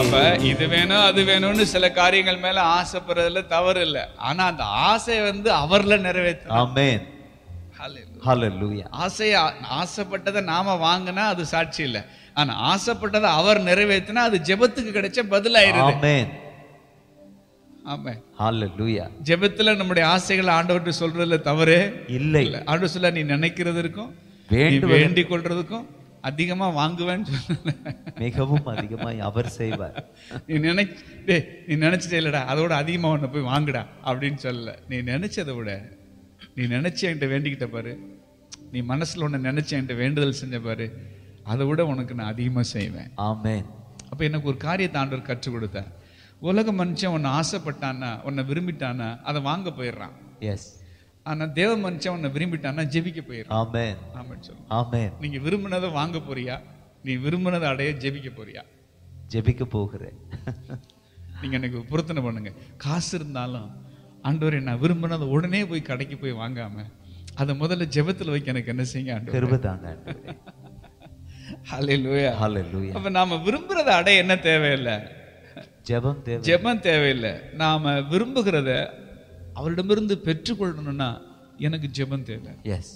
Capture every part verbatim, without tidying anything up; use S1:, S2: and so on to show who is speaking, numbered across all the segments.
S1: அப்ப இது வேணும் அது வேணும்னு சில காரியங்கள் மேல ஆசைப்படுறதுல தவறு இல்லை. ஆனா அந்த ஆசை வந்து அவர்ல நிறைவேற்றணும்.
S2: ஆமென். ஹல்லேலூயா.
S1: ஆசைய ஆசைப்பட்டதை நாம வாங்கினா அது சாட்சி இல்லை. ஆனா ஆசைப்பட்டதை அவர் நிறைவேற்றினா அது ஜெபத்துக்கு கிடைச்ச பதிலாயிருது.
S2: ஆமென்.
S1: ஆமென்.
S2: ஹல்லேலூயா.
S1: ஜெபத்துல நம்முடைய ஆசைகளை ஆண்டவர்கிட்ட சொல்றதுல தவறே
S2: இல்லை.
S1: ஆண்டவர் சொல்ல, நீ நினைக்கிறதற்கும் வேண்டிக் கொள்றதுக்கும் அதிகமா வாங்குவேன்னு சொல்ல,
S2: மிகவும் அதிகமாய் அவர் செய்வார்.
S1: நீ நினை நீ நினைச்சதே இல்லடா, அதோட அதிகமா ஒண்ணு போய் வாங்குடா அப்படின்னு சொல்ல. நீ நினைச்சதை விட நீ நினைச்சு என்கிட்ட வேண்டிக்கிட்ட பாரு, நீ மனசுல ஒண்ணு நினைச்சு என்கிட்ட வேண்டுதல் செஞ்ச பாரு, அதை விட உனக்கு நான் அதிகமா செய்வேன்.
S2: ஆமென்.
S1: அப்ப எனக்கு ஒரு காரியத்தை ஆண்டவர் கற்றுக் கொடுத்தார். உலக மனுஷன் உன்னை ஆசைப்பட்டான்னா, உன்னை விரும்பிட்டான்னா அதை வாங்க போயிடுறான்.
S2: எஸ்.
S1: ஆனா தேவ மனுஷன் உன்னை விரும்பிட்டான்னா ஜெபிக்க போயிடுறான்.
S2: ஆமென்.
S1: ஆமென் சொல்லுங்க.
S2: ஆமென்.
S1: நீங்க விரும்பினதை வாங்க போறியா, நீ விரும்பினதை அடைய ஜெபிக்க போறியா?
S2: ஜெபிக்க போகிறேன்.
S1: நீங்க எனக்கு பொருத்தனை பண்ணுங்க. காசு இருந்தாலும் ஆண்டவரே நான் விரும்பினதை உடனே போய் கடைக்கு போய் வாங்காம அதை முதல்ல ஜெபத்துல வைக்க எனக்கு என்ன செய்யுங்க ஆண்டவரே.
S2: கிருபை தாங்க ஆண்டவரே.
S1: ஹல்லேலூயா.
S2: ஹல்லேலூயா.
S1: அப்ப நாம விரும்புறதை அடைய என்ன தேவையில்லை?
S2: ஜெபம் தேவை.
S1: ஜெபம் தேவையில்லை. நாம விரும்புகிறத அவரிடமிருந்து பெற்றுக்கொள்ளணும்னா எனக்கு ஜெபம் தேவை.
S2: எஸ்.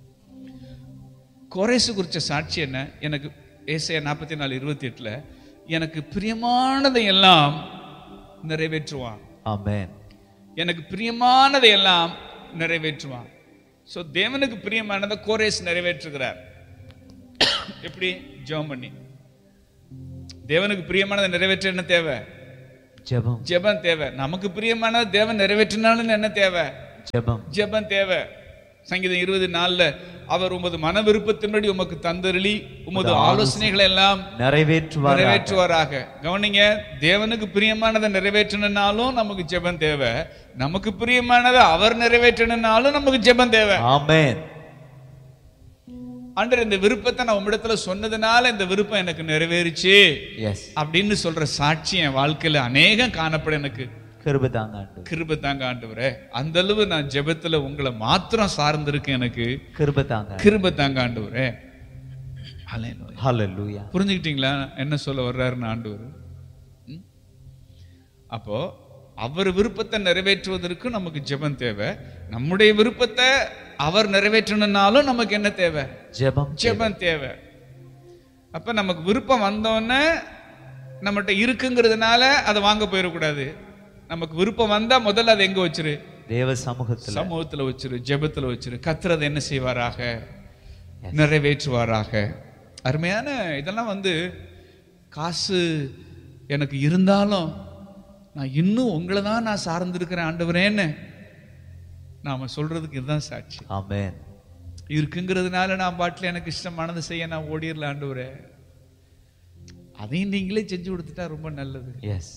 S1: கோரேசு குறிச்ச சாட்சி என்ன? எனக்கு ஏசாயா நாற்பத்தி நாலு இருபத்தி எட்டுல எனக்கு பிரியமானதை எல்லாம் நிறைவேற்றுவான்.
S2: ஆமென்.
S1: எனக்கு பிரியமானதை எல்லாம் நிறைவேற்றுவான். சோ தேவனுக்கு பிரியமானதை கோரேஸ் நிறைவேற்றுகிறார். எப்படி? ஜெபம் பண்ணி. தேவனுக்கு பிரியமானதை நிறைவேற்ற என்ன தேவை?
S2: ஜெபம்.
S1: ஜெபம் தேவை. நமக்கு பிரியமானதை தேவன் நிறைவேற்றினாலும் என்ன தேவை?
S2: ஜெபம்.
S1: ஜெபம் தேவை. சங்கீதம் இருபது நாலுல அவர் உமது மன விருப்பத்தின்படி உமக்கு தந்தருளி உமது ஆலோசனைகளை எல்லாம்
S2: நிறைவேற்றுவார்
S1: நிறைவேற்றுவாராக. கவனிங்க, தேவனுக்கு பிரியமானதை நிறைவேற்றணும்னாலும் நமக்கு ஜெபம் தேவை, நமக்கு பிரியமானதை அவர் நிறைவேற்றணும்னாலும் நமக்கு ஜெபம் தேவை.
S2: ஆமென்.
S1: ஆண்டவர் இந்த விருப்பத்தை நான் உம்மிடத்துல சொன்னதுனால இந்த விருப்பம் எனக்கு நிறைவேறிச்சு
S2: எஸ்
S1: அப்படின்னு சொல்ற சாட்சி என் வாழ்க்கையில அநேகம் காணப்பட எனக்கு
S2: கிருபை தாங்க ஆண்டவரே.
S1: கிருபை தாங்க ஆண்டவரே. அந்த அளவு நான் ஜெபத்துல உங்களை மாத்திரம் சார்ந்திருக்கேன். எனக்கு
S2: கிருபை தாங்க.
S1: கிருபை தாங்க ஆண்டவரே.
S2: ஹல்லேலூயா.
S1: புரிஞ்சுக்கிட்டீங்களா என்ன சொல்ல வர்றாருன்னு ஆண்டவர்? அப்போ அவர் விருப்பத்தை நிறைவேற்றுவதற்கு நமக்கு ஜெபம் தேவை. நம்முடைய விருப்பத்தை அவர் நிறைவேற்றணும்னாலும் நமக்கு என்ன தேவை?
S2: ஜெபம்.
S1: ஜெபம் தேவை. அப்ப நமக்கு விருப்பம் வந்தோன்னே நம்மகிட்ட இருக்குங்கிறதுனால அதை வாங்க போயிடக்கூடாது. நமக்கு விருப்பம் வந்தா முதல்ல அதை எங்க வச்சிரு?
S2: தேவ சமூகத்துல
S1: சமூகத்துல வச்சிரு, ஜெபத்துல வச்சிரு. கர்த்தர் என்ன செய்வாராக? நிறைவேற்றுவாராக. அருமையான இதெல்லாம் வந்து காசு எனக்கு இருந்தாலும் நான் இன்னும் உங்களை தான் நான் சார்ந்திருக்கிறேன் ஆண்டவரேன்னு நாம சொல்றதுக்கு இதுதான் சாட்சி.
S2: ஆமென்.
S1: இருக்குங்கிறதுனால நான் பாட்டில் எனக்கு இஷ்டமானது செய்ய நான் ஓடிடல ஆண்டவரே, அதையும் நீங்களே செஞ்சு கொடுத்துட்டா ரொம்ப நல்லது.
S2: எஸ்.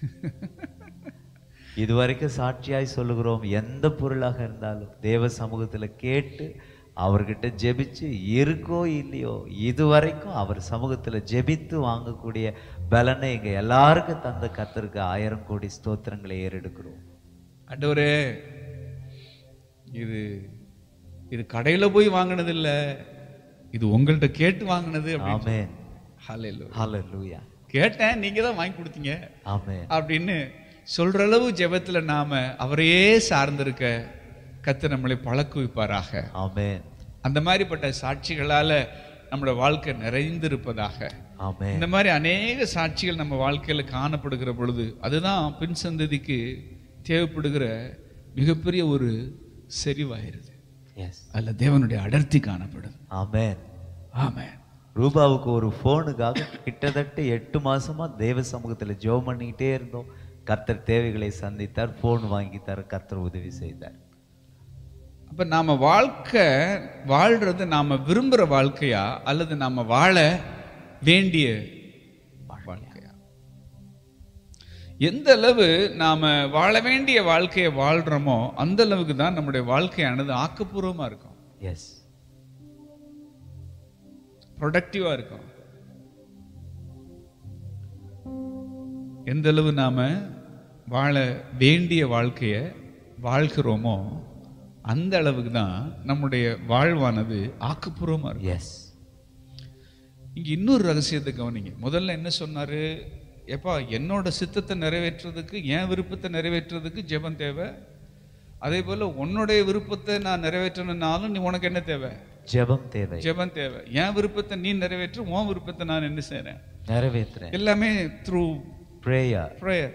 S2: இதுவரைக்கும் சாட்சியாய் சொல்லுகிறோம். எந்த பொருளாக இருந்தாலும் தேவ சமூகத்துல கேட்டு அவர்கிட்ட ஜெபிச்சு இருக்கோ இல்லையோ இதுவரைக்கும் அவர் சமூகத்துல ஜெபித்து வாங்கக்கூடிய பலனை எங்க எல்லாருக்கும் தந்த கர்த்தருக்கு ஆயிரம் கோடி ஸ்தோத்திரங்களை ஏறெடுக்கிறோம்.
S1: ஆண்டவரே, இது இது கடையில போய் வாங்கினது இல்ல, இது உங்கள்கிட்ட கேட்டு வாங்கினது.
S2: ஆமென்.
S1: ஹல்லேலூயா.
S2: ஹல்லேலூயா.
S1: கேட்டேன், நீங்க தான் வாங்கி கொடுத்தீங்க
S2: ஆமென்
S1: அப்படின்னு சொல்ற அளவு ஜெபத்துல நாம அவரையே சார்ந்திருக்க கர்த்தர் நம்மளை பழக்குவிப்பாராக.
S2: ஆமென்.
S1: அந்த மாதிரிப்பட்ட சாட்சிகளால நம்மளோட வாழ்க்கை நிறைந்திருப்பதாக.
S2: ஆமென்.
S1: இந்த மாதிரி அநேக சாட்சிகள் நம்ம வாழ்க்கையில காணப்படுகிற பொழுது அதுதான் பின் சந்ததிக்கு தேவைப்படுகிற மிகப்பெரிய ஒரு செறிவாயிருது.
S2: எஸ்.
S1: அதுல தேவனுடைய அடர்த்தி காணப்படுது.
S2: ஆமென்.
S1: ஆமென்.
S2: ரூபாவுக்கு ஒரு போனுக்காக கிட்டத்தட்ட எட்டு மாசமா தேவ சமூகத்துல ஜெபம் பண்ணிக்கிட்டே இருந்தோம். கர்த்தர் தேவைகளை சந்தித்தார், போன் வாங்கி தர கர்த்தர் உதவி செய்தார்.
S1: அப்ப நாம வாழ்க்கை வாழ்றது நாம விரும்புற வாழ்க்கையா அல்லது நாம வாழ வேண்டிய வாழ்க்கையா? எந்த அளவு நாம வாழ வேண்டிய வாழ்க்கையை வாழ்றோமோ அந்த அளவுக்கு தான் நம்முடைய வாழ்க்கையானது ஆக்கப்பூர்வமா இருக்கும்.
S2: எஸ்.
S1: ப்ரொடக்டிவா இருக்கும். எந்த அளவு நாம வாழ வேண்டிய வாழ்க்கைய வாழ்கிறோமோ அந்த அளவுக்கு தான் நம்முடைய வாழ்வானது ஆக்கப்பூர்வமா இருக்கும்.
S2: எஸ்.
S1: இங்க இன்னொரு ரகசியத்தை கவனிங்க. முதல்ல என்ன சொன்னாரு? எப்பா என்னோட சித்தத்தை நிறைவேற்றுறதுக்கு, என் விருப்பத்தை நிறைவேற்றுறதுக்கு ஜெபம் தேவை. அதே போல உன்னுடைய விருப்பத்தை நான் நிறைவேற்றணும்னாலும் நீ உனக்கு என்ன தேவை?
S2: ஜெபம் தேவை.
S1: ஜெபம் தேவை. என் விருப்பத்தை நீ நிறைவேற்று, உன் விருப்பத்தை நான் என்ன செய்றேன்?
S2: நிறைவேற்றுறேன்.
S1: எல்லாமே த்ரூ
S2: பிரேயர்.
S1: பிரேயர்.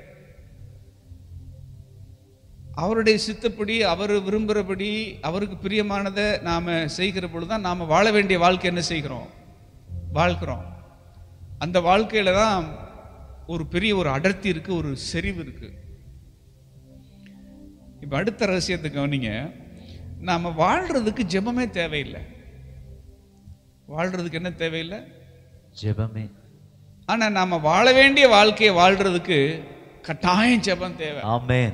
S1: அவருடைய சித்தப்படி, அவர் விரும்புகிறபடி, அவருக்கு பிரியமானதை நாம செய்கிற பொழுதுதான் நாம வாழ வேண்டிய வாழ்க்கை என்ன செய்கிறோம்? வாழ்க்கிறோம். அந்த வாழ்க்கையில தான் ஒரு பெரிய ஒரு அடர்த்தி இருக்கு, ஒரு செறிவு இருக்கு. இப்ப அடுத்த ரகசியத்தை கவனிங்க. நாம வாழ்றதுக்கு ஜெபமே தேவையில்லை. வாழ்றதுக்கு என்ன தேவையில்லை?
S2: ஜெபமே.
S1: ஆனா நாம வாழ வேண்டிய வாழ்க்கையை வாழ்றதுக்கு கட்டாயம் ஜெபம் தேவை.
S2: ஆமென்.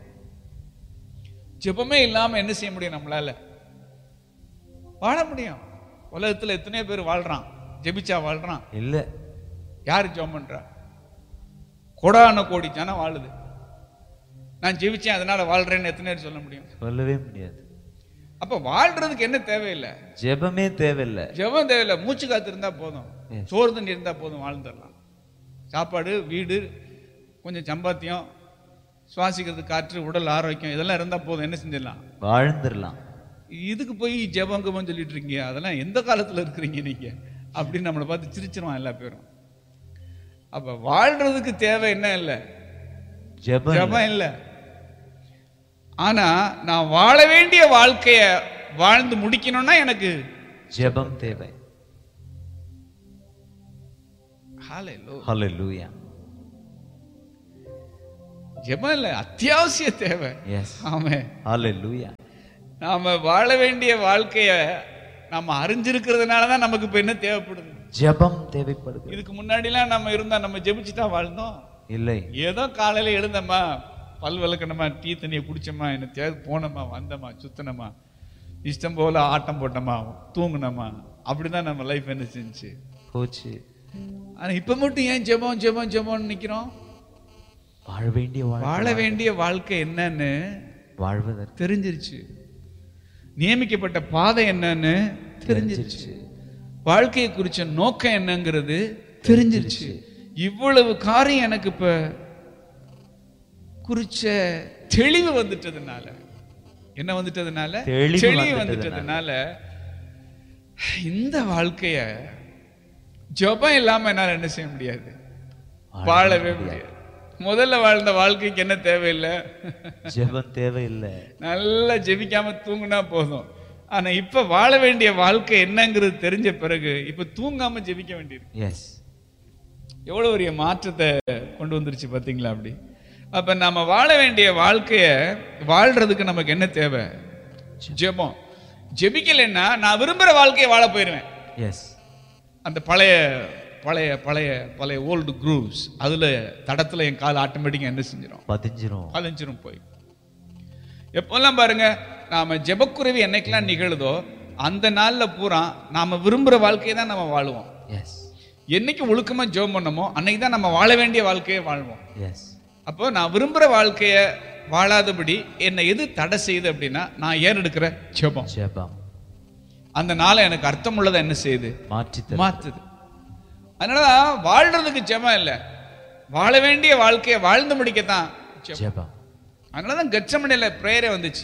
S1: ஜெபமே இல்லாம என்ன செய்ய முடியும்? நம்மளால வாழ முடியும்? உலகத்துல எத்தனை பேர் வாழ்றான்? ஜெபிச்சா வாழ்றான்?
S2: இல்ல.
S1: யாரு ஜெபம் பண்றா? கோடான கோடி ஜனம் வாழுது. நான் ஜெபிச்சேன் அதனால வாழ்றேன்னு எத்தனை பேர் சொல்ல முடியும்?
S2: சொல்லவே முடியாது.
S1: அப்ப வாழ்றதுக்கு என்ன தேவையில்லை?
S2: ஜெபமே தேவையில்லை.
S1: ஜெபம் தேவையில்லை. மூச்சு காத்து இருந்தா போதும், சோறு தண்ணி இருந்தா போதும், வாழ்ந்துடலாம். சாப்பாடு, வீடு, கொஞ்சம் சம்பாத்தியம், சுவாசிக்கிறது காற்று, உடல் ஆரோக்கியம், இதெல்லாம் இருந்தா போதும், என்ன செஞ்சிடலாம்?
S2: வாழ்ந்துடலாம்.
S1: இதுக்கு போய் ஜெபம் கபம் சொல்லிட்டு இருக்கீங்க, அதெல்லாம் எந்த காலத்துல இருக்கிறீங்க நீங்க அப்படின்னு நம்மளை பார்த்து சிரிச்சிருவான் எல்லா பேரும். அப்ப வாழ்றதுக்கு தேவை என்ன இல்லை? ஜெபம் இல்லை. ஆனா நான் வாழ வேண்டிய வாழ்க்கைய வாழ்ந்து முடிக்கணும்னா எனக்கு
S2: ஜெபம் தேவை. ஹல்லேலூயா.
S1: ஜெபம் இல்ல, அத்தியாவசிய தேவை. ஆமென்.
S2: ஹல்லேலூயா.
S1: நாம வாழ வேண்டிய வாழ்க்கைய நாம அறிஞ்சிருக்கிறதுனாலதான் நமக்கு இப்ப என்ன தேவைப்படுது?
S2: ஜெபம் தேவைப்படுது.
S1: இதுக்கு முன்னாடிலாம் நம்ம இருந்தா நம்ம ஜெபிச்சுட்டா வாழ்ந்தோம்?
S2: இல்லை.
S1: ஏதோ காலையில எழுந்தம்மா, பல் விளக்கணுமா, டீ தண்ணியை குடிச்சோமா, என்ன தேவை, போனோமா, வந்தோமா, சுத்தனமா, இஷ்டம் போல ஆட்டம் போட்டோமா, தூங்கினோமா, அப்படிதான் நம்ம லைஃப் என்ன செஞ்சு
S2: போச்சு.
S1: ஆனா இப்ப மட்டும் ஏன் ஜெபம் ஜெபம் ஜெபம்னு நிக்கிறோம்?
S2: வாழ வேண்டிய
S1: வாழ வேண்டிய வாழ்க்கை என்னன்னு
S2: வாழ்வதற்கு
S1: தெரிஞ்சிருச்சு. நியமிக்கப்பட்ட பாதை என்னன்னு தெரிஞ்சிருச்சு. வாழ்க்கையை குறிச்ச நோக்கம் என்னங்கிறது தெரிஞ்சிருச்சு. இவ்வளவு காரியம் எனக்கு இப்ப குறிச்ச தெளிவு வந்துட்டதுனால, என்ன வந்துட்டதுனால? தெளிவு வந்துட்டதுனால இந்த வாழ்க்கைய ஜெபம் இல்லாம என்னால என்ன செய்ய முடியாது? வாழவே முடியாது. முதல்ல வாழ்ந்த வாழ்க்கைக்கு என்ன தேவையில்லை?
S2: ஜெபம் தேவையில்லை.
S1: நல்லா ஜெபிக்காம தூங்குனா போதும். ஆனா இப்ப வாழ வேண்டிய வாழ்க்கை என்னங்கிறது தெரிஞ்ச பிறகு இப்ப தூங்காம ஜெபிக்க வேண்டியிருக்கு.
S2: எஸ்.
S1: எவ்வளவு பெரிய மாற்றத்தை கொண்டு வந்துருச்சு பாத்தீங்களா? அப்படி அப்ப நம்ம வாழ வேண்டிய வாழ்க்கைய வாழ்றதுக்கு நமக்கு என்ன தேவை? ஜெபம். ஜெபிக்கலைன்னா நான் விரும்புற வாழ்க்கையை வாழ போயிருவேன்.
S2: எஸ். அந்த
S1: பழைய பழைய பழைய பழைய ஓல்டு குரூவ்ஸ், அதுல தடத்துல என் கால் ஆட்டோமேட்டிக்கா என்ன செஞ்சிடும்? பதிஞ்சிரும். பதிஞ்சிரும் போய். எப்பெல்லாம் பாருங்க, நாம ஜெபக்குறைவு என்னைக்கெல்லாம் நிகழுதோ அந்த நாள்ல பூரா நாம விரும்புற வாழ்க்கையை தான் நம்ம வாழுவோம். என்னைக்கு ஒழுக்கமா ஜெபம் பண்ணமோ அன்னைக்கு தான் நம்ம வாழ வேண்டிய வாழ்க்கையை வாழ்வோம். அப்போ நான் விரும்புற வாழ்க்கைய வாழாதபடி என்னை எது தடை செய்யுது அப்படின்னா, நான் ஏன் எடுக்கிற ஜெபம். ஜெபம் அந்த நாளை எனக்கு அர்த்தம் உள்ளதை என்ன செய்யுது? மாற்றி மாத்துது. அதனாலதான் வாழ்றதுக்கு ஜெபம் இல்ல, வாழ வேண்டிய வாழ்க்கையை வாழ்ந்து முடிக்கத்தான் ஜெபம். அதனாலதான் கெத்செமனேல பிரேயரே வந்துச்சு.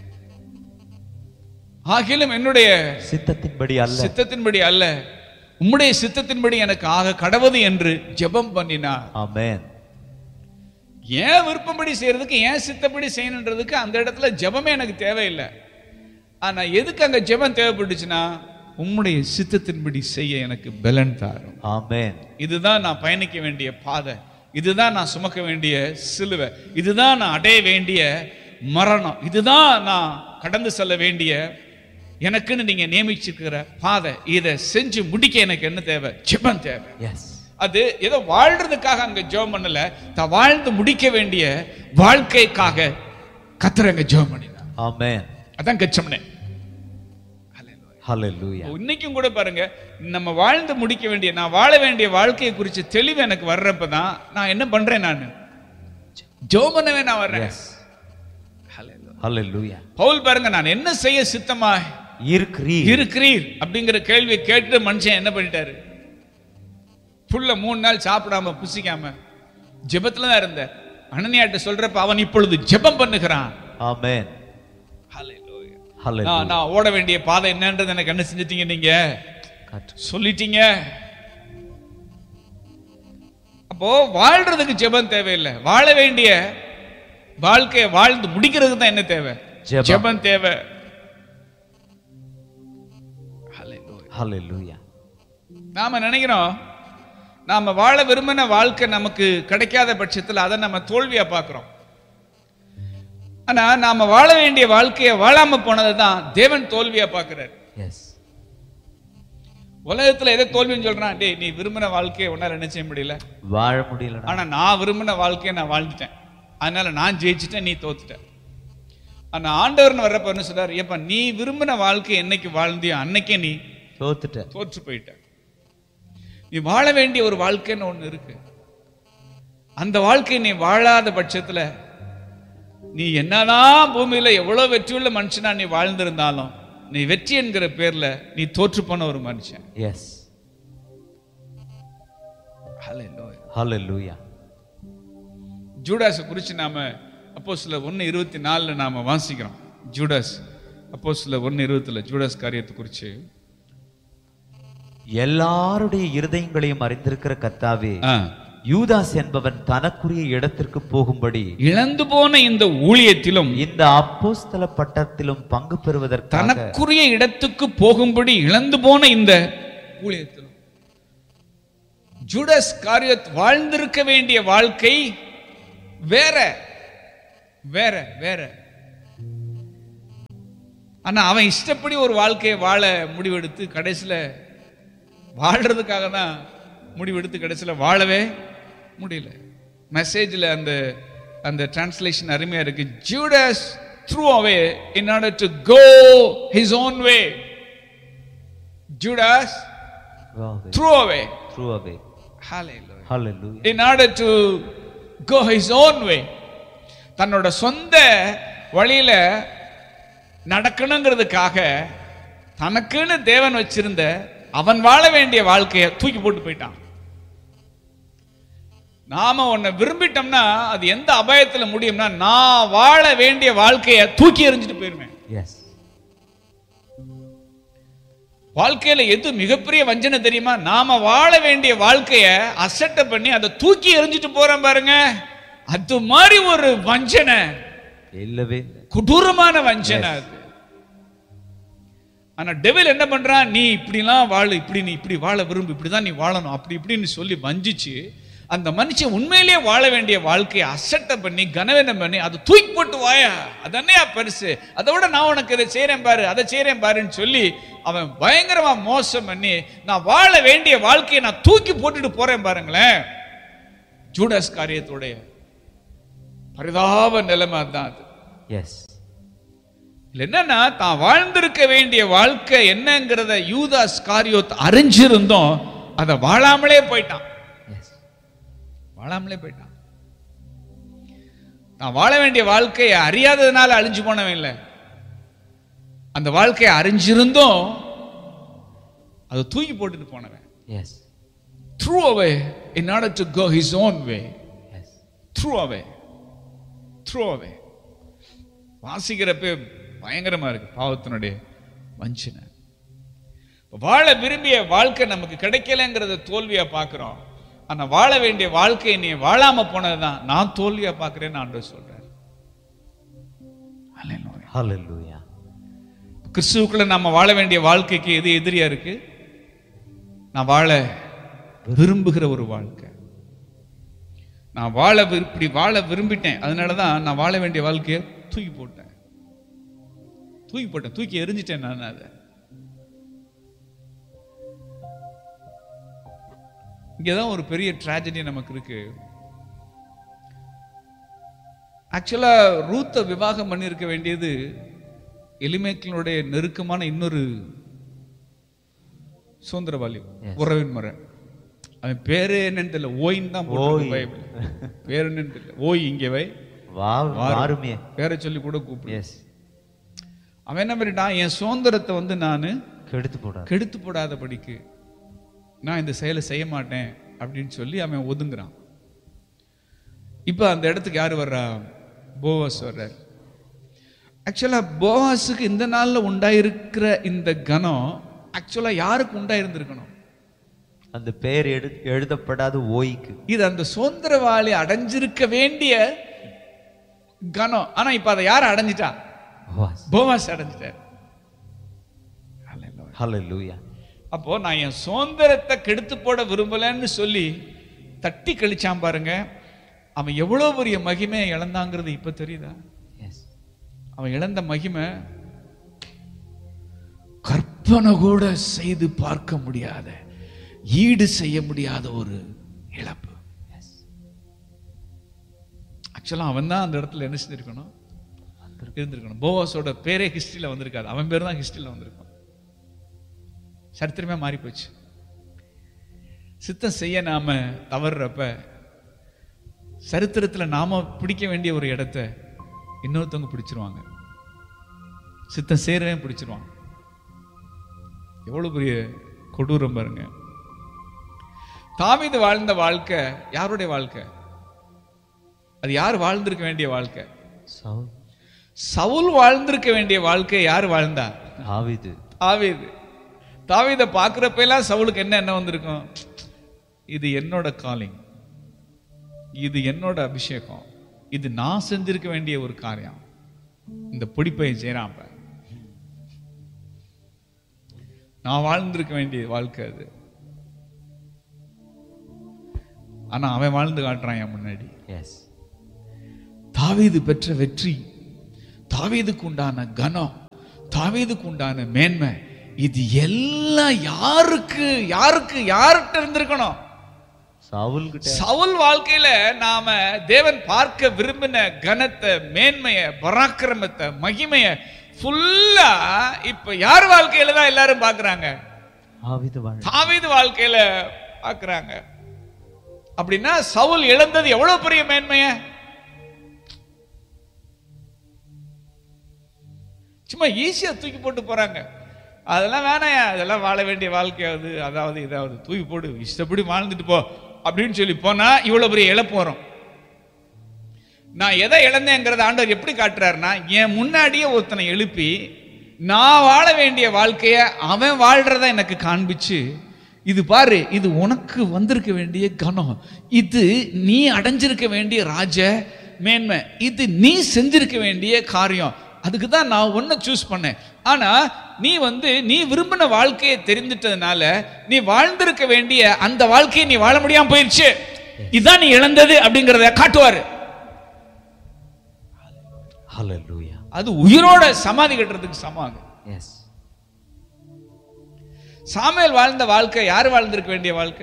S1: ஆகிலும் என்னுடைய
S2: சித்தத்தின்படி அல்ல,
S1: சித்தத்தின்படி அல்ல உம்முடைய சித்தத்தின்படி எனக்கு ஆக கடவுது என்று ஜெபம் பண்ணினா. ஆமென். ஏன் விருப்பப்படி செய்யறதுக்கு, ஏன் சித்தப்படி செய்யணுன்றதுக்கு அந்த இடத்துல ஜெபமே எனக்கு தேவையில்லை. ஆனா எதுக்கு அங்க ஜெபம் தேவைப்பட்டுச்சுன்னா, உம்முடைய சித்தத்தின்படி செய்ய எனக்கு பலன் தாரும். ஆமென். இதுதான் நான் பயணிக்க வேண்டிய பாதை, இதுதான் நான் சுமக்க வேண்டிய சிலுவை, இதுதான் நான் அடைய வேண்டிய மரணம், இதுதான் நான் கடந்து செல்ல வேண்டிய எனக்குன்னு நீங்க நியமிச்சிருக்கிற பாதை. இதை செஞ்சு முடிக்க எனக்கு என்ன தேவை? ஜெபம் தேவை. எஸ். அது ஏதோ வாழ்றதுக்காக அங்க ஜெபம் பண்ணல, தான் வாழ்ந்து முடிக்க வேண்டிய வாழ்க்கைக்காக கர்த்தர் ஜெபம் பண்ணினார். ஆமென். அதான் கெத்செமனே. ஹல்லேலூயா. இன்னைக்கும் கூட பாருங்க, நம்ம வாழ்ந்து முடிக்க வேண்டிய, நான் வாழ வேண்டிய வாழ்க்கையை குறித்து தெளிவு எனக்கு வர்றப்பதான் நான் என்ன பண்றேன்? நான் ஜெபம் பண்ணவே நான் வர்றேன். ஹல்லேலூயா. பவுல் பாருங்க, நான் என்ன செய்ய சித்தமா இருக்கிறீர் இருக்கிறீர் அப்படிங்கிற கேள்வியை கேட்டு மனுஷன் என்ன பண்ணிட்டாரு? புள்ள மூணு நாள் சாப்பிடாம புசிக்காம ஜெபத்துல தான் இருந்த. அனனியாட்ட சொல்றப்ப அவன் இப்பொழுது ஜெபம் பண்ணுகிறான்.
S2: ஆமென்.
S1: ஹல்லேலூயா.
S2: ஹல்லேலூயா.
S1: நான் நான் ஓட வேண்டிய பாதை என்னன்றது எனக்கு என்ன செஞ்சிட்டீங்க, நீங்க சொல்லிட்டீங்க. அப்போ வாழ்றதுக்கு ஜெபம் தேவையில்லை, வாழ வேண்டிய வாழ்க்கையை வாழ்ந்து முடிக்கிறதுக்கு தான் என்ன தேவை, ஜெபம் தேவை.
S2: ஹல்லேலூயா.
S1: நாம நினைக்கிறோம் நாம வாழ விரும்பின வாழ்க்கை நமக்கு கிடைக்காத பட்சத்தில் அதை நம்ம தோல்வியா பார்க்கிறோம். ஆனா நாம வாழ வேண்டிய வாழ்க்கையை வாழாம போனதை தான் தேவன் தோல்வியா பார்க்கிறார்.
S2: எஸ்.
S1: உலகத்துல எதை தோல்வின்னு சொல்றான், டேய் நீ விரும்பின வாழ்க்கையை உன்னால என்ன செய்ய முடியல,
S2: வாழ முடியல.
S1: ஆனா நான் விரும்பின வாழ்க்கையை நான் வாழ்ந்துட்டேன், அதனால நான் ஜெயிச்சுட்டேன், நீ தோத்துட்ட. ஆனா ஆண்டவர்னு வர்றப்ப என்ன சொல்றாரு, ஏப்பா நீ விரும்பின வாழ்க்கை என்னைக்கு வாழ்ந்தியோ அன்னைக்கே நீ
S2: தோத்துட்ட,
S1: தோற்று போயிட்ட. நீ வாழ வேண்டிய ஒரு வாழ்க்கைன்னு ஒண்ணு இருக்கு. அந்த வாழ்க்கையை நீ வாழாத பட்சத்துல நீ என்னதான் பூமியில எவ்வளவு வெற்றியுள்ள மனுஷனா நீ வாழ்ந்திருந்தாலும் நீ வெற்றி என்கிற பேர்ல நீ தோற்று போன ஒரு மனுஷன்.
S2: எஸ்.
S1: ஹல்லேலூயா.
S2: ஹல்லேலூயா.
S1: ஜூடாஸ் குறிச்சு நாம அப்போஸ்தலர் ஒன்னு இருபத்தி நாலுல நாம வாசிக்கிறோம். ஜூடாஸ் அப்போஸ்தலர் ஒன்னு இருபதுல ஜூடாஸ் காரியத்தை குறிச்சு,
S2: எல்லாருடைய இருதயங்களையும் அறிந்திருக்கிற கர்த்தாவே, யூதாஸ் என்பவன் தனக்குரிய இடத்திற்கு போகும்படி
S1: இழந்து போன இந்த ஊழியத்திலும்
S2: இந்த அப்போஸ்தல பட்டத்திலும் பங்கு பெறுவதற்கு
S1: தனக்குரிய இடத்துக்கு போகும்படி இழந்து போன இந்த ஊழியத்திலும் ஜூடாஸ் காரியத் வாழ்ந்திருக்க வேண்டிய வாழ்க்கை வேற வேற வேற. ஆனா அவன் இஷ்டப்படி ஒரு வாழ்க்கையை வாழ முடிவெடுத்து கடைசியில வாழ்றதுக்காக தான் முடிவெடுத்து கடைசியில வாழவே முடியல. மெசேஜ்ல அந்த அந்த டிரான்ஸ்லேஷன் அருமையா இருக்கு. Judas threw away in order to go his own way. Judas threw away
S2: threw away
S1: hallelujah
S2: hallelujah
S1: in order to go his own way. தன்னோட சொந்த வழியில நடக்கணுங்கிறதுக்காக தனக்குன்னு தேவன் வச்சிருந்த அவன் வாழ வேண்டிய வாழ்க்கையை தூக்கி போட்டு போயிட்டான். நாம உன்னை விரும்பிட்டோம்னா அது எந்த அபாயத்துல முடியும்னா, நான் வாழ வேண்டிய வாழ்க்கையை தூக்கி எறிஞ்சிட்டு போயிருவேன். வாழ்க்கையில எது மிகப்பெரிய வஞ்சனை தெரியுமா, நாம வாழ வேண்டிய வாழ்க்கையை அசட்டை பண்ணி அதை தூக்கி எறிஞ்சிட்டு போறோம் பாருங்க, அது மாதிரி ஒரு வஞ்சனை இல்லவே, கொடூரமான வஞ்சனை அது. ஆனா டெவில் என்ன பண்றான், நீ இப்படிலாம் வாழ, இப்படி நீ இப்படி வாழ விரும்பு, இப்படிதான் நீ வாழணும், அப்படி இப்படின்னு சொல்லி வஞ்சிச்சு அந்த மனுஷன் உண்மையிலேயே வாழ வேண்டிய வாழ்க்கையை அசட்டை பண்ணி கனவீனம் பண்ணி அதை தூக்கி போட்டு வாயா, அதனையா பெருசு, அதை விட நான் உனக்கு இதை செய்யறேன் பாரு, அதை செய்யறேன் பாருன்னு சொல்லி அவன் பயங்கரமா மோசம் பண்ணி நான் வாழ வேண்டிய வாழ்க்கையை நான் தூக்கி போட்டுட்டு போறேன் பாருங்களேன். ஜூடாஸ் காரியத்துடைய பரிதாப நிலைமை தான் அது. எஸ். என்னன்னா தான் வாழ்ந்திருக்க வேண்டிய வாழ்க்கை என்னங்கிறத யூதாஸ் காரியோத் அறிஞ்சிருந்தோம், அதை வாழாமலே போயிட்டான். வாழாமலே போயிட்டான். நான் வாழ வேண்டிய வாழ்க்கையை அறியாததுனால அழிஞ்சு போனவன் இல்லை, அந்த வாழ்க்கையை அறிஞ்சிருந்தோம் அதை தூக்கி போட்டுட்டு போனவன். S. threw away in order to go his own way. Yes. threw away threw away. வாசிக்கிறப்ப பயங்கரமா இருக்கு பாவத்தினுடைய வஞ்சனை. வாழ விரும்பிய வாழ்க்கை நமக்கு கிடைக்கலங்கிறத தோல்வியா பார்க்கிறோம். ஆனா வாழ வேண்டிய வாழ்க்கையை நீ வாழாம போனதுதான் நான் தோல்வியா பார்க்கிறேன்னு ஆண்டவர் சொல்றார். ஹல்லேலூயா ஹல்லேலூயா. கிறிஸ்துவுக்குள்ள நாம வாழ வேண்டிய வாழ்க்கைக்கு எது எதிரியா இருக்கு, நான் வாழ விரும்புகிற ஒரு வாழ்க்கை. நான் வாழ இப்படி வாழ விரும்பிட்டேன், அதனாலதான் நான் வாழ வேண்டிய வாழ்க்கையை தூக்கி போட்டேன் தூக்கி போட்டேன் தூக்கி எரிஞ்சிட்டேன் நான். அதை இங்கதான் ஒரு பெரிய ட்ராஜடி நமக்கு இருக்கு. ஆக்சுவலா ரூத்தை விவாகம் பண்ணிருக்க வேண்டியது எலிமேக்களுடைய நெருக்கமான இன்னொரு சுதந்திரவாளி, உறவின் முறை. அவன் பேரு என்னன்னு தெரியல, ஓயின்னு தான் பைபிள் பேரு என்னன்னு தெரியல. ஓய் இங்கே வை, பேரை சொல்லி கூட கூப்பிடு. அவன் என்ன பண்ணிட்டான், என் சுதந்திரத்தை வந்து நான் கெடுத்து போட கெடுத்து போடாதபடிக்கு நான் இந்த செயலை செய்ய மாட்டேன் அப்படின்னு சொல்லி அவன் ஒதுங்குறான். இப்ப அந்த இடத்துக்கு யாரு வர்றா? போவாஸ் வர்றார். ஆக்சுவலா போவாஸுக்கு இந்த நாள்ல உண்டாயிருக்கிற இந்த கனம் ஆக்சுவலா யாருக்கு உண்டாயிருந்திருக்கணும்?
S2: அந்த பெயர் எழு எழுதப்படாத ஓய்க்கு.
S1: இது அந்த சுதந்திரவாளி அடைஞ்சிருக்க வேண்டிய கனம். ஆனா இப்ப அதை யார் அடைஞ்சிட்டா? போவாஸ் அடைஞ்சிட்டார்.
S2: ஹல்லேலூயா.
S1: அப்போ நான் என் சுதந்திரத்தை கெடுத்து போட விரும்பலன்னு சொல்லி தட்டி கழிச்சான் பாருங்க. அவன் எவ்வளவு பெரிய மகிமையை இழந்தாங்கிறது இப்ப தெரியுதா? அவன் இழந்த மகிமை கற்பனை கூட செய்து பார்க்க முடியாத, ஈடு செய்ய முடியாத ஒரு இழப்பு. ஆக்சுவலா அவன் தான் அந்த இடத்துல என்ன செஞ்சிருக்கணும்? இருந்திருக்கணும். போவாஸோட பேரே ஹிஸ்டரியில வந்திருக்காது, அவன் பேர் தான் ஹிஸ்டரியில வந்திருக்கும். சரித்திரமே மாறி போச்சு. சித்தம் செய்ய நாம தவறுறப்ப சரித்திரத்துல நாம பிடிக்க வேண்டிய ஒரு இடத்தை இன்னொருத்தவங்க பிடிச்சிருவாங்க. சித்தம் சேரவே பிடிச்சிருவாங்க. எவ்வளவு பெரிய கொடூரம் பாருங்க. தாவீது வாழ்ந்த வாழ்க்கை யாருடைய வாழ்க்கை? அது யார் வாழ்ந்திருக்க வேண்டிய வாழ்க்கை? சவுல் வாழ்ந்திருக்க வேண்டிய வாழ்க்கை யார் வாழ்ந்தா?
S2: தாவீது.
S1: தாவீது. தாவீதை பார்க்கிறப்ப எல்லாம் சவுலுக்கு என்ன என்ன வந்திருக்கும்? இது என்னோட காலிங், இது என்னோட அபிஷேகம், இது நான் செஞ்சிருக்க வேண்டிய ஒரு காரியம். இந்த பிடிப்பை செய்யறான், நான் வாழ்ந்திருக்க வேண்டிய வாழ்க்கை அது. ஆனா அவன் வாழ்ந்து காட்டுறான் என் முன்னாடி. தாவீது பெற்ற வெற்றி, தாவீதுக்கு உண்டான கனம், தாவீதுக்கு உண்டான மேன்மை, இது எல்லாம் யாருக்கு யாருக்கு யார்கிட்ட இருந்திருக்கணும்? சவுல் வாழ்க்கையில நாம தேவன் பார்க்க விரும்பின கனத்தை, மேன்மைய, பராக்கிரமத்தை, மகிமைய ஃபுல்லா இப்ப யார் வாழ்க்கையில தான் எல்லாரும் பாக்குறாங்க? தாவீது வாழ்க்கையில பாக்குறாங்க. அப்படின்னா சவுல் இழந்தது எவ்வளவு பெரிய மேன்மைய! சும்மா ஈஸியா தூக்கி போட்டு போறாங்க. அதெல்லாம் வேணாயா, அதெல்லாம் வாழ வேண்டிய வாழ்க்கையாவது, அதாவது இதாவது தூக்கி போடு, இஷ்டப்படி வாழ்ந்துட்டு போ அப்படின்னு சொல்லி போனா இவ்வளவு பெரிய இழப்பு வரும். நான் எதை இழந்தேங்கிறத ஆண்டவர் எப்படி காட்டுறாருன்னா, என் முன்னாடியே ஒருத்தனை எழுப்பி நான் வாழ வேண்டிய வாழ்க்கைய அவன் வாழ்றத எனக்கு காண்பிச்சு, இது பாரு, இது உனக்கு வந்திருக்க வேண்டிய கனம், இது நீ அடைஞ்சிருக்க வேண்டிய ராஜ மேன்மை, இது நீ செஞ்சிருக்க வேண்டிய காரியம், அதுக்கு தான் நான் ஒன்ன சூஸ் பண்ணேன். ஆனா நீ வந்து நீ விரும்பின வாழ்க்கையை தெரிந்துட்டதுனால நீ வாழ்ந்திருக்க வேண்டிய அந்த வாழ்க்கையை நீ வாழ முடியாம போயிருச்சு, இதுதான் நீ இழந்தது அப்படிங்கறத காட்டுவாரு.
S2: ஹல்லேலூயா.
S1: அது உயிரோட சமாதி கட்டுறதுக்கு சமம்.
S2: எஸ்.
S1: சாமுவேல் வாழ்ந்த வாழ்க்கை யார் வாழ்ந்திருக்க வேண்டிய வாழ்க்கை?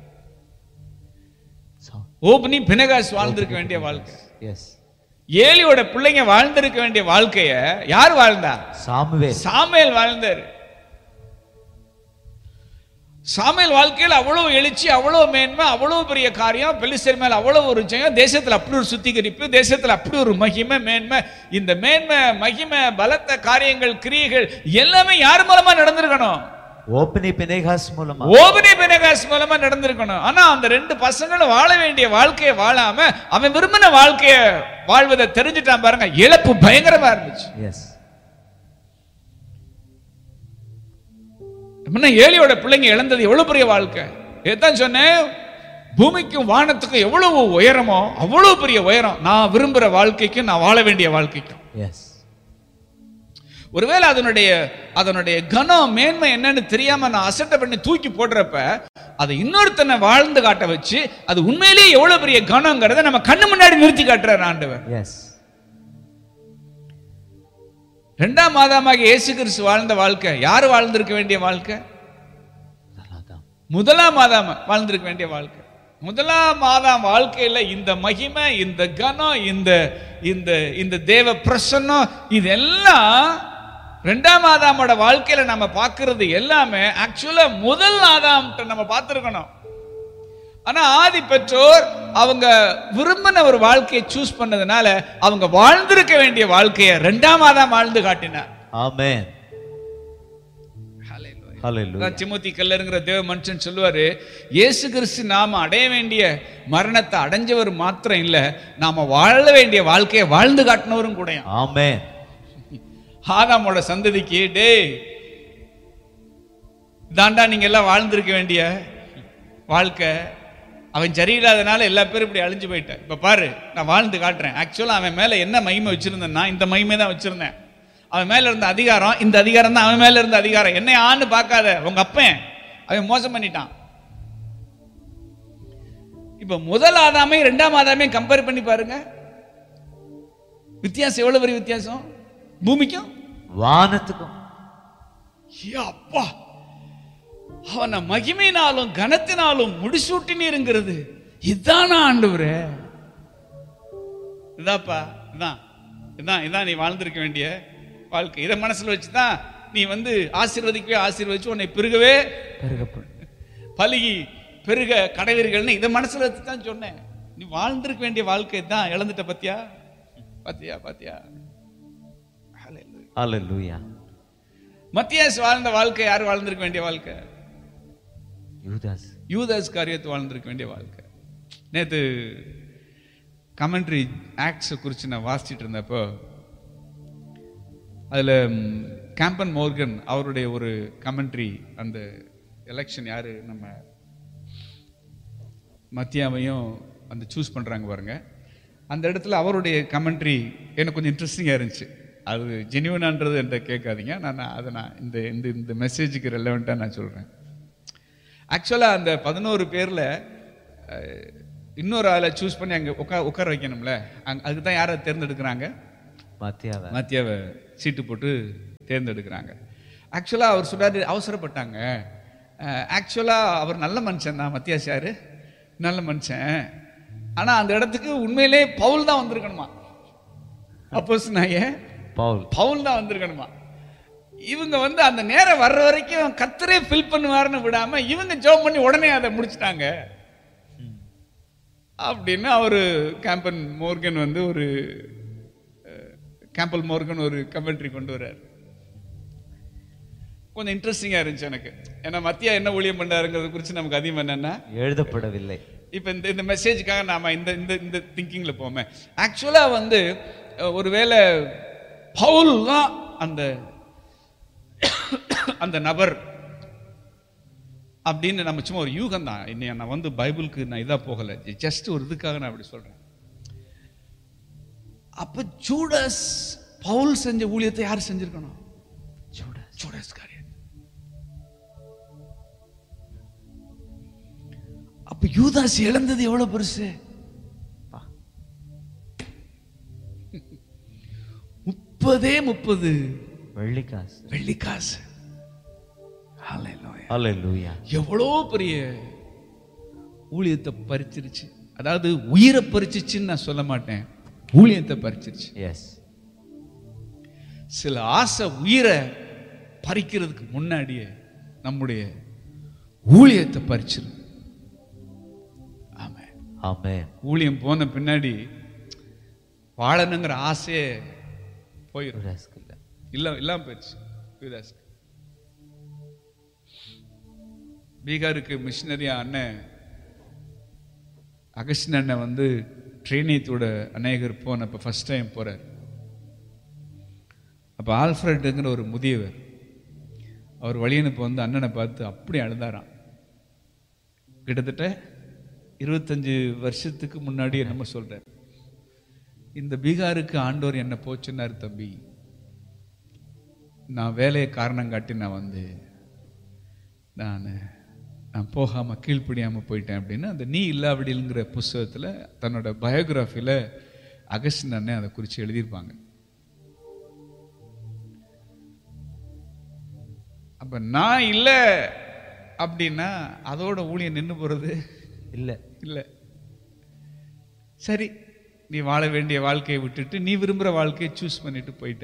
S1: ஓப்னி பினகாஸ் வாழ்ந்திருக்க வேண்டிய வாழ்க்கை.
S2: எஸ்.
S1: ஏலியோட பிள்ளைங்க வாழ்ந்திருக்க வேண்டிய வாழ்க்கைய யார் வாழ்ந்தா?
S2: சாமுவேல்.
S1: சாமுவேல் வாழ்ந்தார். சாமுவேல் வாழ்க்கையில் அவ்வளவு எழுச்சி, அவ்வளவு மேன்மை, அவ்வளவு பெரிய காரியம், பெலிஸ்தர் மேல் அவ்வளவு ஒரு ஜெயம், தேசத்தில் அப்படி ஒரு சுத்திகரிப்பு, தேசத்தில் அப்படி ஒரு மகிமை மேன்மை. இந்த மேன்மை மகிமை பலத்த காரியங்கள் கிரியைகள் எல்லாமே யார் மூலமா நடந்திருக்கணும்?
S2: ஓப்னி பினகாஸ் மூலமா.
S1: ஓப்னி பினகாஸ் மூலமா நடந்திருக்கணும். ஆனா அந்த ரெண்டு பசங்களும் வாழ வேண்டிய வாழ்க்கையை வாழாம அவன் விரும்பின வாழ்க்கையை வாழ்வதை தெரிஞ்சுட்டான் பாருங்க, இழப்பு பயங்கரமா இருந்துச்சு.
S2: எஸ்.
S1: ஏலியோட பிள்ளைங்க இழந்தது எவ்வளவு பெரிய வாழ்க்கை. இதான் சொன்னேன், பூமிக்கும் வானத்துக்கும் எவ்வளவு உயரமோ அவ்வளவு பெரிய உயரம் நான் விரும்புற வாழ்க்கைக்கும் நான் வாழ வேண்டிய வாழ்க்கைக்கும்.
S2: எஸ்.
S1: ஒருவேளை அதனுடைய அதனுடைய கனம் மேன்மை என்னன்னு தெரியாம நான் அசட்டை பண்ணி தூக்கி போடுறப்ப அதை இன்னொருத்தனை வாழ்ந்து காட்ட வச்சு அது உண்மையிலேயே எவ்வளவு பெரிய கனம்ங்கிறத நம்ம கண்ணு முன்னாடி நிறுத்தி காட்டுறார் ஆண்டவர்.
S2: எஸ்.
S1: இரண்டாம் மாதமாக இயேசு கிறிஸ்து வாழ்ந்த வாழ்க்கை யார் வாழ்ந்திருக்க வேண்டிய வாழ்க்கை? முதலாம் மாதம் வாழ்ந்திருக்க வேண்டிய வாழ்க்கை. முதலாம் மாதம் வாழ்க்கையில இந்த மகிமை, இந்த கனம், இந்த இந்த இந்த தேவ பிரசன்னம், இதெல்லாம் இரண்டாம் ஆதாமோட வாழ்க்கையில நம்ம பார்க்கிறது எல்லாமே ஆக்சுவலா முதல் ஆதாம் நம்ம பார்த்திருக்கணும். ஆனா ஆதி பெற்றோர் அவங்க விரும்பின ஒரு வாழ்க்கையை சூஸ் பண்ணதுனால அவங்க வாழ்ந்திருக்க வேண்டிய வாழ்க்கையை இரண்டாம் ஆதாம் வாழ்ந்து காட்டினார்.
S2: ஆமென். ஹalleluya.
S1: திமோத்தி கல்லருங்கிற தேவ மனுஷன் சொல்லுவாரு, இயேசு கிறிஸ்து நாம அடைய வேண்டிய மரணத்தை அடைஞ்சவர் மாத்திரம் இல்ல, நாம வாழ வேண்டிய வாழ்க்கையை வாழ்ந்து காட்டினவரும் கூட.
S2: ஆமென்.
S1: ஆதாமோட சந்ததிக்கு, டேய் தாண்டா நீங்க எல்லாம் வாழ்ந்திருக்க வேண்டிய வாழ்க்கை, அவன் சரியில்லாதனால எல்லா பேரும் இப்படி அழிஞ்சு போயிட்டேன், இப்ப பாரு நான் வாழ்ந்து காட்டுறேன். ஆக்சுவலா அவன் மேல என்ன மகிமை வச்சிருந்தேன்னா இந்த மகிமை தான் வச்சிருந்தேன். அவன் மேல இருந்த அதிகாரம் இந்த அதிகாரம் தான் அவன் மேல இருந்த அதிகாரம். என்னை ஆன்னு பார்க்காத, உங்க அப்பன் அவன் மோசம் பண்ணிட்டான். இப்ப முதல் ஆதாமே இரண்டாம் ஆதாமே கம்பேர் பண்ணி பாருங்க, வித்தியாசம் எவ்வளவு பெரிய வித்தியாசம், பூமிக்கும்
S2: வானத்துக்கும்.
S1: அப்பா, அவனை மகிமையினாலும் கனத்தினாலும் முடிசூட்டினீருங்கிறது இதானா ஆண்டவரே? இதாப்பா, இதான் இதான் இதான் நீ வாழ்ந்திருக்க வேண்டிய வாழ்க்கை. இதை மனசுல வச்சுதான் நீ வந்து ஆசீர்வதிக்கவே ஆசீர்வதிச்சு உன்னை பெருகவே பலுகி பெருக கடைவீர்கள்னு இதை மனசுல வச்சுதான் சொன்னேன். நீ வாழ்ந்திருக்க வேண்டிய வாழ்க்கை தான் இழந்துட்ட. பத்தியா பாத்தியா பாத்தியா
S2: ஹalleluya.
S1: மத்தியாஸ் வாழ்ந்த வாழ்க்கை யார் வாழ்ந்திருக்க வேண்டிய வாழ்க்கை?
S2: யூதாஸ்.
S1: யூதாஸ் காரியத்தை வாழ்ந்திருக்க வேண்டிய வாழ்க்கை. நேற்று கமெண்ட்ரி ஆக்ட்ஸை குறித்து நான் வாசிச்சுட்டு இருந்தப்போ அதில் கேம்பன் மோர்கன் அவருடைய ஒரு கமெண்ட்ரி, அந்த எலெக்ஷன் யார் நம்ம மத்தியாவையும் அந்த சூஸ் பண்ணுறாங்க பாருங்க, அந்த இடத்துல அவருடைய கமெண்ட்ரி எனக்கு கொஞ்சம் இன்ட்ரெஸ்டிங்காக இருந்துச்சு. அது ஜென்யூனான்றது என்கிட்ட கேட்காதீங்க, நான் அதை நான் இந்த இந்த இந்த மெசேஜுக்கு ரெலவெண்ட்டாக நான் சொல்கிறேன். ஆக்சுவலாக அந்த பதினோரு பேரில் இன்னொரு ஆளை சூஸ் பண்ணி அங்கே உட்கா உட்கார வைக்கணும்ல, அங்கே அதுக்கு தான் யாரை தேர்ந்தெடுக்கிறாங்க? மத்தியாவை மத்தியாவை சீட்டு போட்டு தேர்ந்தெடுக்கிறாங்க. ஆக்சுவலாக அவர் சொல்றாரு, அவசரப்பட்டாங்க. ஆக்சுவலாக அவர் நல்ல மனுஷன் தான், மத்தியாஸ் யாரு நல்ல மனுஷன். ஆனால் அந்த இடத்துக்கு உண்மையிலே பவுல் தான் வந்திருக்கணுமா, அப்போஸ்தலனாகிய பவுல் பவுல் தான் வந்திருக்கணுமா. இவங்க வந்து அந்த நேரம் வர்ற வரைக்கும் கர்த்தரே ஃபில் பண்ணுவாருன்னு விடாம இவங்க ஜெபம் பண்ணி உடனே அதை முடிச்சிட்டாங்க அப்படின்னு அவரு கேம்பன் மோர்கன் வந்து ஒரு கேம்பல் மோர்கன் ஒரு கமெண்ட்ரி கொண்டு வர்றாரு. கொஞ்சம் இன்ட்ரெஸ்டிங்கா இருந்துச்சு எனக்கு. ஏன்னா மத்தியா என்ன ஊழியம் பண்ணாருங்கிறத குறித்து நமக்கு அதிகம் என்னன்னா
S2: எழுதப்படவில்லை.
S1: இப்ப இந்த இந்த மெசேஜுக்காக நாம இந்த இந்த இந்த திங்கிங்ல போமே. ஆக்சுவலா வந்து ஒருவேளை பவுல் தான் அந்த அந்த நபர் அப்படின்னு நம்ம சும்மா ஒரு யூகம் தான். இன்னைய நான் வந்து பைபிளுக்கு நான் இதா போகல, ஜஸ்ட் ஒரு இதுக்காக நான் அப்படி சொல்றேன். அப்ப ஜூடாஸ் பவுல் செஞ்ச ஊழியத்தை யார் செஞ்சிருக்கணும்? ஜூடாஸ். ஜூடாஸ் காரியத்தை. அப்ப யூதாஸ் இழந்தது எவ்வளவு பெருசு? முப்பதே முப்பது
S2: வெள்ளிக்காசு.
S1: வெள்ளிக்காசு.
S2: ஹalleluya.
S1: எவ்வளோ பெரிய ஊழியத்தை பறிச்சிருச்சு. அதாவது உயிரை பறிச்சிச்சுன்னு நான் சொல்ல மாட்டேன், ஊழியத்தை பறிச்சிருச்சு.
S2: எஸ்.
S1: சில ஆசை உயிரை பறிக்கிறதுக்கு முன்னாடியே நம்முடைய ஊழியத்தை பறிச்சிரு. ஆமென்
S2: ஆமென்.
S1: ஊழியம் போன பின்னாடி வாழணுங்கிற ஆசையே போயிடும். இல்ல இல்லாம போயிடுச்சு. பீகாருக்கு மிஷினரியா அண்ணன் அகஸ்டின் அண்ணன் வந்து ட்ரெயினியத்தோட அநேகர் போனப்ப ஃபர்ஸ்ட் டைம் போறார். அப்ப ஆல்ஃபிரட்டுங்கிற ஒரு முதியவர் அவர் வழியனுப்பு வந்து அண்ணனை பார்த்து அப்படி அழுதாராம். கிட்டத்தட்ட இருபத்தஞ்சு வருஷத்துக்கு முன்னாடி நம்ம சொல்றார், இந்த பீகாருக்கு ஆண்டவர் என்ன போச்சுன்னாரு, தம்பி நான் வேலையை காரணம் காட்டி நான் வந்து நான் நான் போகாம கீழ்ப்படியாம போயிட்டேன் அப்படின்னு அந்த நீ இல்லாவிடிங்கிற புஸ்தகத்துல தன்னோட பயோகிராஃபில அகஸ்டின் அண்ணன் அதை குறித்து எழுதியிருப்பாங்க. அப்ப நான் இல்லை அப்படின்னா அதோட ஊழியம் நின்று போறது இல்லை இல்லை. சரி, நீ வாழ வேண்டிய வாழ்க்கையை விட்டுட்டு நீ விரும்புகிற வாழ்க்கையை சூஸ் பண்ணிட்டு போயிட்ட.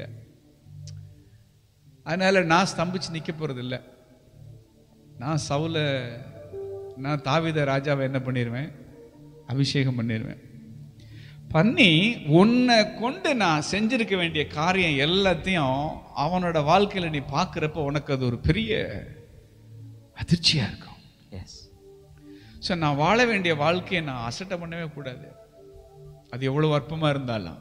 S1: அதனால நான் ஸ்தம்பிச்சு நிற்க போறது இல்லை. நான் சவுல நான் தாவீத ராஜாவை என்ன பண்ணிடுவேன்? அபிஷேகம் பண்ணிடுவேன். பண்ணி உன்னை கொண்டு நான் செஞ்சிருக்க வேண்டிய காரியம் எல்லாத்தையும் அவனோட வாழ்க்கையில நீ பார்க்குறப்ப உனக்கு அது ஒரு பெரிய அதிர்ச்சியா இருக்கும்.
S2: எஸ்.
S1: ஸோ நான் வாழ வேண்டிய வாழ்க்கையை நான் அசட்டை பண்ணவே கூடாது, அது எவ்வளவு அற்பமா இருந்தாலும்.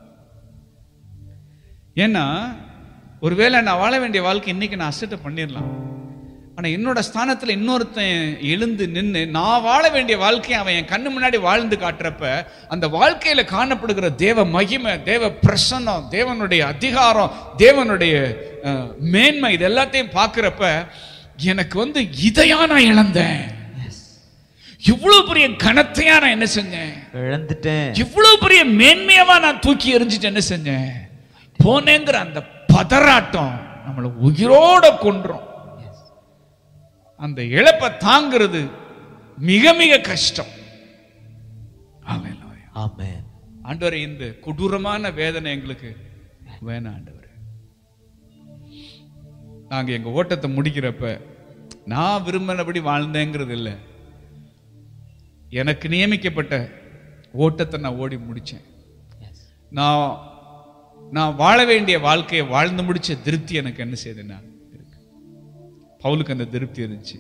S1: ஏன்னா ஒருவேளை நான் வாழ வேண்டிய வாழ்க்கை இன்னைக்கு நான் அசட்டை பண்ணிடலாம், ஆனா என்னோட ஸ்தானத்துல இன்னொருத்தன் எழுந்து நின்று நான் வாழ வேண்டிய வாழ்க்கையை அவன் என் கண்ணு முன்னாடி வாழ்ந்து காட்டுறப்ப அந்த வாழ்க்கையில காணப்படுகிற தேவ மகிமை, தேவ பிரசன்னம், தேவனுடைய அதிகாரம், தேவனுடைய மேன்மை, இது எல்லாத்தையும் பார்க்கிறப்ப எனக்கு வந்து இதையா நான் இழந்தேன், இவ்வளவு பெரிய கனத்தையா நான் என்ன செஞ்சேன்
S2: இழந்துட்டேன்,
S1: இவ்வளவு பெரிய மேன்மையவா நான் தூக்கி எறிஞ்சிட்டு என்ன செஞ்சேன் போனேங்கிற அந்த பதறாட்டம் நம்மளை உயிரோட கொன்றும். அந்த இழப்பை தாங்கிறது மிக மிக கஷ்டம்.
S2: ஆமென்.
S1: ஆண்டவரே, இந்த கொடூரமான வேதனை எங்களுக்கு வேணாம் ஆண்டவரே. நாங்க எங்க ஓட்டத்தை முடிக்கிறப்ப நான் விரும்பினபடி வாழ்ந்தேங்கிறது இல்லை, எனக்கு நியமிக்கப்பட்ட ஓட்டத்தை நான் ஓடி முடிச்சேன். நான் நான் வாழ வேண்டிய வாழ்க்கையை வாழ்ந்து முடிச்ச திருப்தி எனக்கு என்ன செய்யுதுன்னா இருக்கு. பவுலுக்கு அந்த திருப்தி இருந்துச்சு.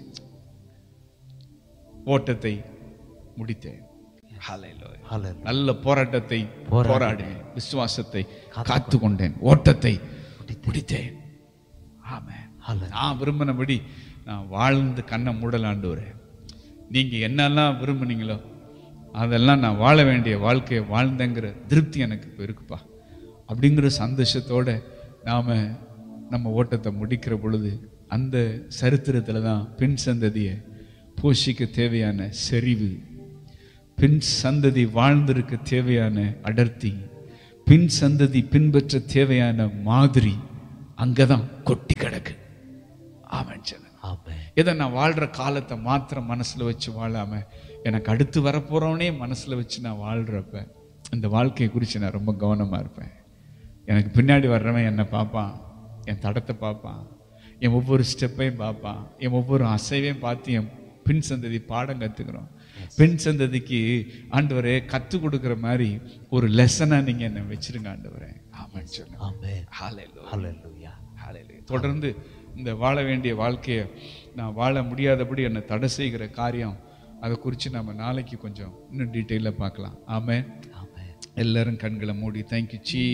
S1: ஓட்டத்தை முடித்தேன், நல்ல போராட்டத்தை போராடினேன், விசுவாசத்தை காத்து கொண்டேன், ஓட்டத்தை முடித்தேன். ஆமென். நான் விரும்பினபடி நான் வாழ்ந்து கண்ணை மூடலாண்டவரே, நீங்க என்னெல்லாம் விரும்புனீங்களோ அதெல்லாம் நான் வாழ வேண்டிய வாழ்க்கையை வாழ்ந்தேங்கிற திருப்தி எனக்கு இப்போ இருக்குப்பா அப்படிங்கிற சந்தோஷத்தோட நாம நம்ம ஓட்டத்தை முடிக்கிற பொழுது அந்த சரித்திரத்துல தான் பின் சந்ததியை போஷிக்க தேவையான செறிவு, பின் சந்ததி வாழ்ந்திருக்க தேவையான அடர்த்தி, பின் சந்ததி பின்பற்ற தேவையான மாதிரி அங்கதான் கொட்டி கிடக்கு. ஆமென் சொன்ன. இதை நான் வாழ்ற காலத்தை மாத்திரம் மனசுல வச்சு வாழாம எனக்கு அடுத்து வரப்போறவனே மனசுல வச்சு நான் வாழ்றப்ப இந்த வாழ்க்கையை குறித்து நான் ரொம்ப கவனமா இருப்பேன். எனக்கு பின்னாடி வர்றவன் என்னை பார்ப்பான், என் தடத்தை பார்ப்பான், என் ஒவ்வொரு ஸ்டெப்பையும் பார்ப்பான், என் ஒவ்வொரு அசைவையும் பார்த்து என் பின் சந்ததி பாடம் கற்றுக்கிறோம். பின் சந்ததிக்கு ஆண்டவரே கற்றுக் கொடுக்குற மாதிரி ஒரு லெசனா நீங்க என்ன வச்சிருங்க ஆண்டவரே. ஆமென் சொன்னேன். ஹல்லேலூயா. ஹல்லேலூயா. தொடர்ந்து இந்த வாழ வேண்டிய வாழ்க்கையை நான் வாழ முடியாதபடி என்னை தடை செய்கிற காரியம், அதை குறித்து நம்ம நாளைக்கு கொஞ்சம் இன்னும் டீட்டெயிலாக பார்க்கலாம். ஆமென். எல்லாரும் கண்களை மூடி தேங்க்யூ சீ